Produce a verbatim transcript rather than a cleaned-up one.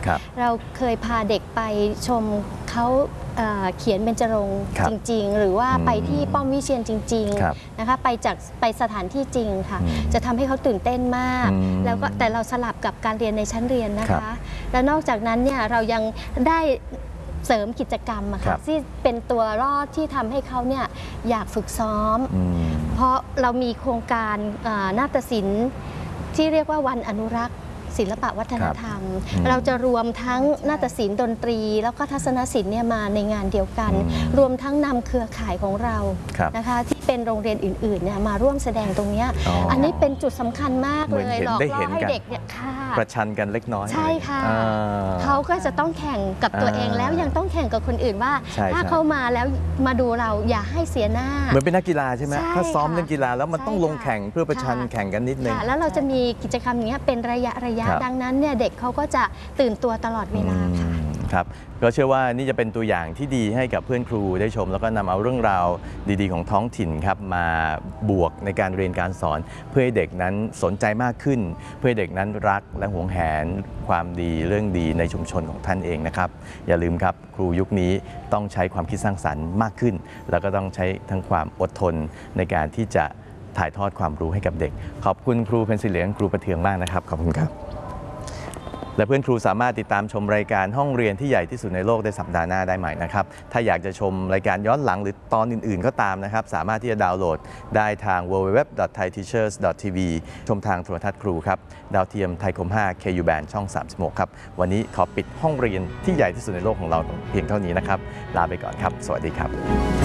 เราเคยพาเด็กไปชมเขาเขียนเบญจรงค์จริงๆหรือว่าไปที่ป้อมวิเชียรจริงๆนะคะไปจากไปสถานที่จริงค่ะจะทำให้เขาตื่นเต้นมากแล้วก็แต่เราสลับกับการเรียนในชั้นเรียนนะคะแล้วนอกจากนั้นเนี่ยเรายังได้เสริมกิจกรรมอะค่ะที่เป็นตัวรอดที่ทำให้เขาเนี่ยอยากฝึกซ้อมเพราะเรามีโครงการนาฏศิลป์ที่เรียกว่าวันอนุรักษ์ศิลปะวัฒนธรรมเราจะรวมทั้งนาฏศิลป์ดนตรีแล้วก็ทัศนศิลป์เนี่ยมาในงานเดียวกันรวมทั้งนำเครือข่ายของเรานะคะที่เป็นโรงเรียนอื่นๆเนี่ยมาร่วมแสดงตรงนี้ อ, อันนี้เป็นจุดสำคัญมากเลยหลอกล่อให้เด็กเนี่ยค่ะประชันกันเล็กน้อยใช่ค่ะเขาก็จะต้องแข่งกับตัวเองแล้วยังต้องแข่งกับคนอื่นว่าถ้าเขามาแล้วมาดูเราอย่าให้เสียหน้าเหมือนเป็นนักกีฬาใช่ไหมถ้าซ้อมเล่นกีฬาแล้วมันต้องลงแข่งเพื่อประชันแข่งกันนิดนึงแล้วเราจะมีกิจกรรมอย่างนี้เป็นระยะระยะดังนั้นเนี่ยเด็กเขาก็จะตื่นตัวตลอดเวลาค่ะครับก็เชื่อว่านี่จะเป็นตัวอย่างที่ดีให้กับเพื่อนครูได้ชมแล้วก็นำเอาเรื่องราวดีๆของท้องถิ่นครับมาบวกในการเรียนการสอนเพื่อให้เด็กนั้นสนใจมากขึ้นเพื่อให้เด็กนั้นรักและหวงแหนความดีเรื่องดีในชุมชนของท่านเองนะครับอย่าลืมครับครูยุคนี้ต้องใช้ความคิดสร้างสรรค์มากขึ้นแล้วก็ต้องใช้ทั้งความอดทนในการที่จะถ่ายทอดความรู้ให้กับเด็กขอบคุณครูเพนซิเหลียงครูประเทืองมากนะครับขอบคุณครับและเพื่อนครูสามารถติดตามชมรายการห้องเรียนที่ใหญ่ที่สุดในโลกได้สัปดาห์หน้าได้ใหม่นะครับถ้าอยากจะชมรายการย้อนหลังหรือตอนอื่นๆก็ตามนะครับสามารถที่จะดาวน์โหลดได้ทาง ดับเบิลยู ดับเบิลยู ดับเบิลยู ดอท ไทย ทีเชอร์ส ดอท ที วี ชมทางโทรทัศน์ครูครับดาวเทียมไทยคม ห้า เค ยู Band ช่องสามสิบหกครับวันนี้ขอปิดห้องเรียนที่ใหญ่ที่สุดในโลกของเราเพียงเท่านี้นะครับลาไปก่อนครับสวัสดีครับ